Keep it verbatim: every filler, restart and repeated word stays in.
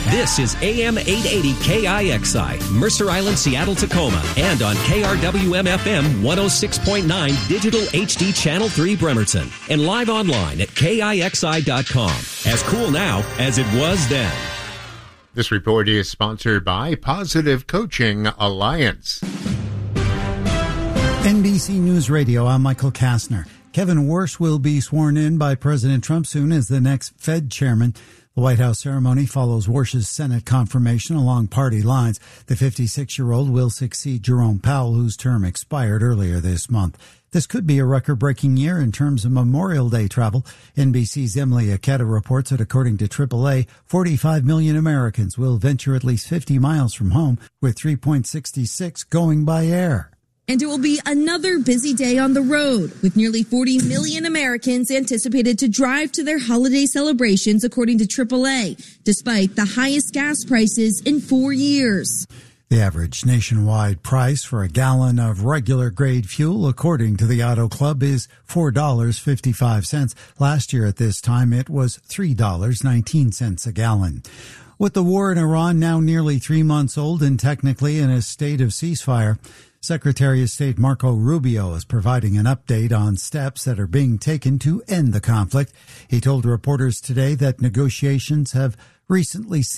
This is A M eight eighty K I X I, Mercer Island, Seattle, Tacoma, and on K R W M F M one oh six point nine Digital H D Channel three Bremerton, and live online at K I X I dot com. As cool now as it was then. This report is sponsored by Positive Coaching Alliance. N B C News Radio, I'm Michael Kastner. Kevin Warsh will be sworn in by President Trump soon as the next Fed chairman. The White House ceremony follows Warsh's Senate confirmation along party lines. The fifty-six-year-old will succeed Jerome Powell, whose term expired earlier this month. This could be a record-breaking year in terms of Memorial Day travel. N B C's Emily Aketa reports that according to triple A, forty-five million Americans will venture at least fifty miles from home, with three point six six going by air. And it will be another busy day on the road, with nearly forty million Americans anticipated to drive to their holiday celebrations, according to triple A, despite the highest gas prices in four years. The average nationwide price for a gallon of regular grade fuel, according to the Auto Club, is four dollars and fifty-five cents. Last year at this time, it was three dollars and nineteen cents a gallon. With the war in Iran now nearly three months old and technically in a state of ceasefire, Secretary of State Marco Rubio is providing an update on steps that are being taken to end the conflict. He told reporters today that negotiations have recently